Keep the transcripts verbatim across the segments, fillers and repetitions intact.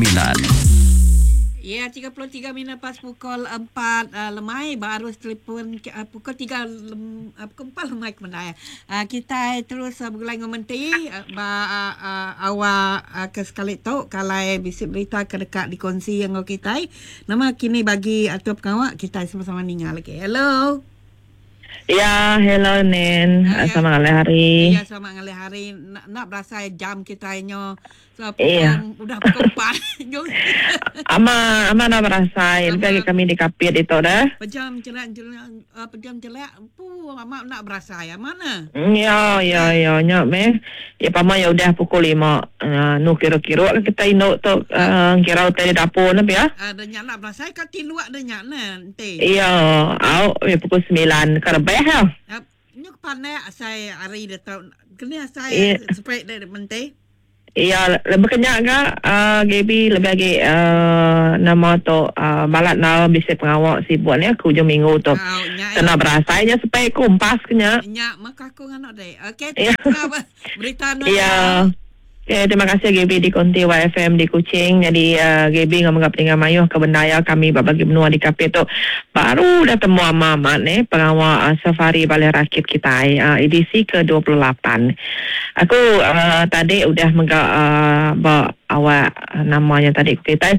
Ya, tiga puluh tiga minit lepas pukul empat uh, lemai baru telefon uh, pukul tiga lem, uh, pukul empat lemai kemenai. Uh, kita terus uh, bergulai ngomenti uh, ba uh, uh, awak uh, ke sekali tu kalau bisik berita ke dekat dikongsi yang kita. Nama kini bagi atur pengawak kita sama-sama ningal lagi. Hello. Ya, hello Nen. Ah, ya. Selamat ngalih hari. Iya, selamat ngalih hari. Nak, nak berasa jam kita nyo so, pukul, Iya. udah pukul empat. Ama ama nak berasa lebih kami di kapit itu dah. Pejam celak celak uh, pejam celak pu amak nak berasa ya mana? Ya, ya, ya, nya meh. Ya pama ya udah pukul lima. Uh, nu kira-kira kita induk tu uh, kira hotel dapur nak ya. Ada nyak nak berasa kat tiluak ada nyak nanti. Iya, au ya pukul sembilan kerbeh ya. Nyok pandai saya hari dah tahu. Kena saya sepait dari menteri. Iya, lebih kenyak ke uh, Gaby lebih lagi uh, nama tu uh, balat na bisa pengawak si buat ni aku hujung minggu tu. Oh, kena berasanya supaya kumpas kenyak. Nyak maka aku nganok deh. Okey, yeah. berita no. Iya. Okay, terima kasih Gaby di Konti Y F M di Kuching. Jadi uh, Gaby ngomong dengan mayuh ke bendaya kami bagi benua di kafe tu. Baru dah temu amat ni pengawal uh, safari Balai Rakit kita uh, edisi ke dua puluh lapan. Aku uh, tadi udah mega uh, bawa awak uh, namanya tadi kita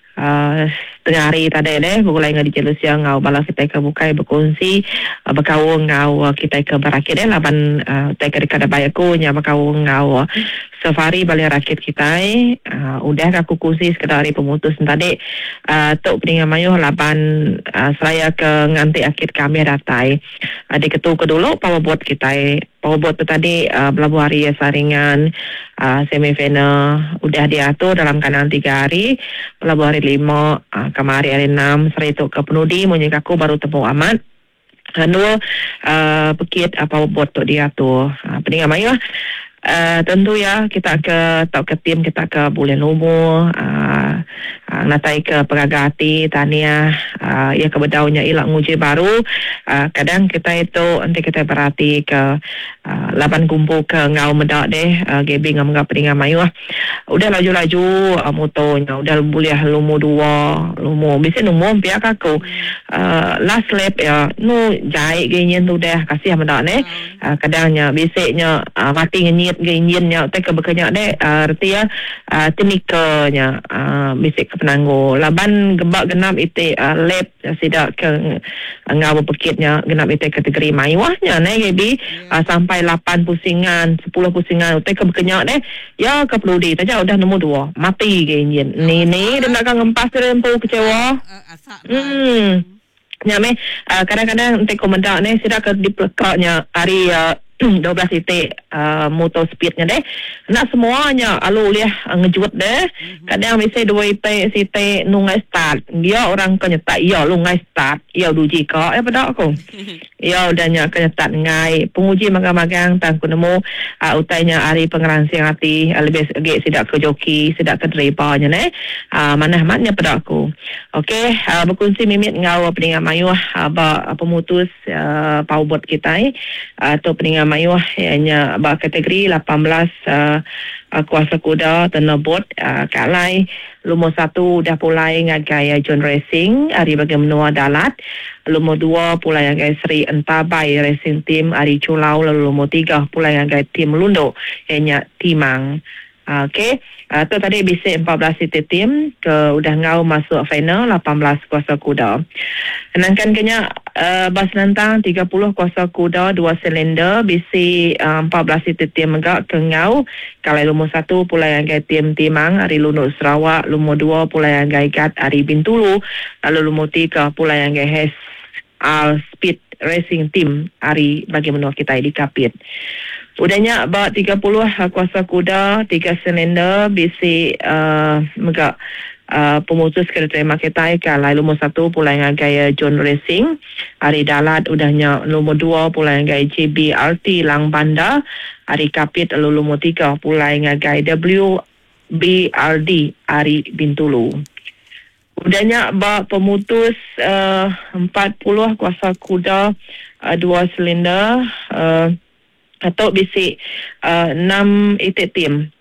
uh, tengah hari tadi deh mulai ngadi jalur siang ngau bala kita ke bukai berkongsi uh, berkawung ngau kita ke Barakit deh laban uh, kita ke dekat bayaku nya berkawung ngau safari Balai Rakit kita uh, udah aku kongsi sekedar hari pemutus tadi uh, tok peningan mayuh laban uh, saya ke nganti akhir kami datai uh, di ketu ke dulu power boat kita power boat tu tadi uh, belabuh hari ya saringan uh, semifinal udah diatur dalam kanan tiga hari belabuh hari lima uh, kemari hari enam serai tu ke penudi munyik aku baru temu amat anu uh, pekit uh, power boat tu diatur uh, peningan mayuh Uh, tentu ya kita ke tak ke tim kita ke Bulan Lumu uh, uh, natai ke Peragati Tania uh, ya ke bedaunya ilang uji baru uh, kadang kita itu nanti kita berarti ke uh, laban kumpul ke ngau medak deh uh, Gaby ngam ngap peningan mayu udah laju-laju uh, motonya udah boleh Lumu dua Lumu bisa numu pihak aku uh, last lap ya nu jahit gini tu dah kasih medak deh uh, kadangnya bisiknya uh, mati ngenyit gayinnya tak kebekannya deh arti ya uh, tekniknya uh, bisik ke penanggo laban gebak genap itu uh, lab sidak ke ngau pekitnya genap itu kategori maiwahnya ne Gaby uh, sampai lapan pusingan sepuluh pusingan tak kebekannya deh ya ke peludi saja udah nombor dua mati gayinnya ni ni dia nak ngempas rempu kecewa hmm nyame uh, kadang-kadang entek komentar ni sidak ke di pelekaknya hari uh, dua belas titik uh, motor speednya deh nak semuanya alu liah uh, ngejuat deh kadang mesti dua titik titik nungai start dia orang kenyetak ya lu ngai start ya duji kau ya pada aku ya udahnya kenyetak ngai penguji magang-magang tang kunemu uh, utainya hari pengeransiang hati uh, lebih agak sidak ke joki sidak ke drivernya deh uh, mana matnya pada aku okey uh, berkongsi mimit ngau peningan mayuh uh, ba pemutus uh, powerboat kita uh, atau peningan mayuh hanya ba kategori lapan belas uh, uh, kuasa kuda tenabot uh, kalai lumur satu dah pulai ngagai John Racing hari bagi menua dalat lumur dua pulai ngagai Sri Entabai Racing Team hari Culau lalu lumur tiga pulai ngagai tim Lundo hanya Timang. Okey, uh, tu tadi bisik empat belas titik tim ke udah ngau masuk final lapan belas kuasa kuda. Sedangkan kenya uh, bas nantang tiga puluh kuasa kuda dua silinder bisik uh, empat belas titik tim megak ke ngau kalau lumur satu pulai yang tim Timang hari Lunuk Sarawak lumur dua pulai yang gat hari Bintulu lalu lumur tiga pulai yang Hes Al Speed Racing Team hari bagi menua kita di Kapit. Udahnya about tiga puluh uh, kuasa kuda, tiga silinder, bisi uh, megak uh, pemutus kereta kita kalau lumur satu pulai ngagai John Racing, hari dalat udahnya lumur dua pulai ngagai J B R T Lang Banda, hari Kapit lalu lumur tiga pulai ngagai W B R D hari Bintulu. Udahnya bak pemutus uh, empat puluh kuasa kuda, uh, dua silinder, uh, atau bisi uh, enam itik tim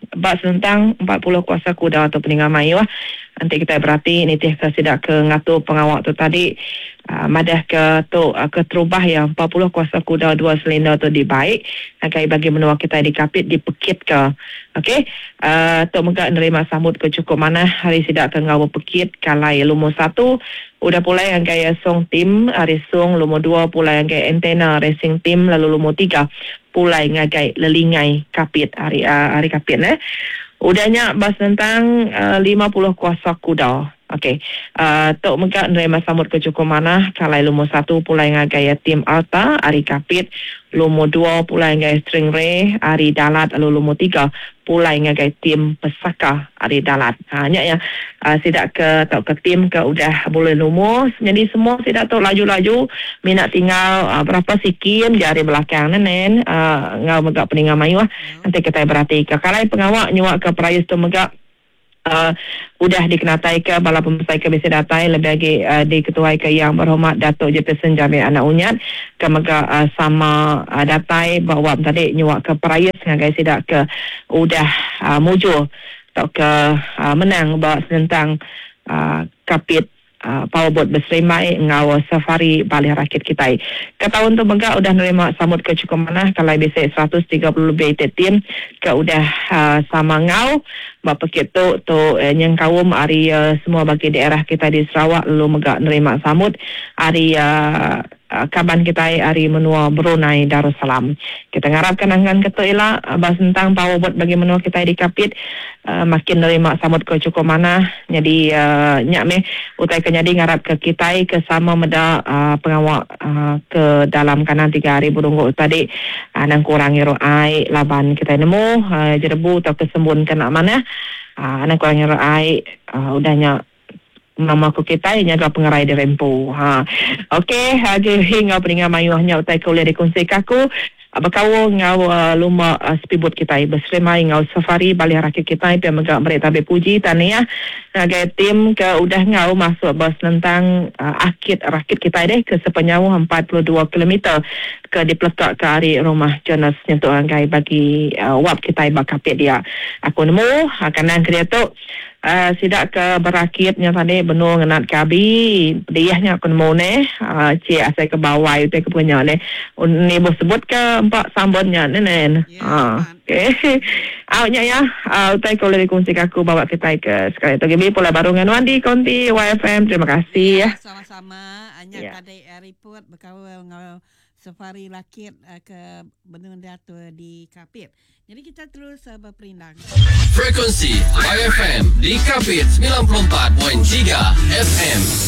bak tentang empat puluh kuasa kuda atau peninggal mayu lah. Nanti kita berarti ini teh ke sidak ke ngatur pengawak tu tadi uh, madah ke tu uh, ke terubah yang empat puluh kuasa kuda dua silinder tu dibaik akai bagi menua kita dikapit dipekit ke. Okey. Uh, tu megak nerima sambut ke cukup mana hari sidak ke ngau pekit kalai lumo satu udah pulai yang gaya song tim hari song lumo dua pulai yang gaya antena racing team lalu lumo tiga pulai ngagai lelingai kapit hari uh, hari kapit eh. Udahnya bas tentang uh, lima puluh kuasa kuda. Okey. Uh, Tok megak nerima sambut ke cukup mana kalai lumo satu pulai ngagaya tim Alta hari kapit lumo dua pulai ngagaya string ray hari dalat lalu lumo tiga pulai ngagai tim pesaka hari dalat. Hanya ya uh, sidak ke tok ke tim ke udah boleh lumo. Jadi semua sidak tok laju-laju minat tinggal uh, berapa sikim di hari belakang nenen uh, ngau megak peninggal mayu lah. Nanti kita berarti ke kalai pengawak nyuak ke perayus tu megak Uh, udah dikenatai ke bala pembesar ke besi datai lebih lagi uh, diketuai ke yang berhormat Datuk Jefferson Jamil Anak Unyat ke mega uh, sama uh, datai bawa tadi nyuak ke perayus ngagai sidak ke udah uh, mujur atau ke uh, menang bawa tentang uh, kapit Uh, powerboat berserimai ngau safari balik rakit kita. Ke tahun tu megak udah nerima sambut ke cukup mana kalau bisa seratus tiga puluh lebih tim ke udah uh, sama ngau bapa kita tu eh, yang kaum hari uh, semua bagi daerah kita di Sarawak lalu megak nerima sambut hari uh, uh, kaban kita hari menua Brunei Darussalam. Kita ngarapkan angan kata ialah uh, bahas tentang powerboat bagi menua kita di Kapit uh, makin nerima sambut ke cukup mana. Jadi uh, nyak meh utai ke jadi ngarap ke kita ke sama meda uh, pengawak uh, ke dalam kanan tiga hari berunggu tadi uh, nang kurangi roai laban kita nemu uh, jerebu atau kesembun kena mana uh, nang kurangi roai uh, udahnya mama ku kita nyaga pengerai di rempu. Ha. Okey, hagi hingga peningan mayuhnya utai ke boleh dikongsi kaku. Bakawo ngau uh, luma uh, speedboat kita berserimai ngau safari balik rakit kita pia megak mereka berpuji tania ngagai tim ke udah ngau masuk bas tentang uh, akit rakit kita deh ke sepenjauh empat puluh dua kilometer ke dipelekak ke hari rumah Jonas nyentuh ngagai bagi uh, wap kita bakapit dia aku nemu kanan kereta Uh, sidak ke berakitnya tadi benua ngenat kabi diahnya aku nemu ne uh, cik asal ke bawah itu ke punya ne ni bos sebut ke empat sambunnya nenen ah okey awaknya ya uh, utai ko boleh kongsi aku bawa kita ke sekali tu gibi pola baru dengan Wandi Konti Y F M terima kasih ya sama-sama hanya yeah. Kadai report berkawal ngau safari lakit uh, ke benua Dato di Kapit. Jadi kita terus uh, berperindang. Frekuensi Y F M di Kapit sembilan puluh empat perpuluhan tiga F M.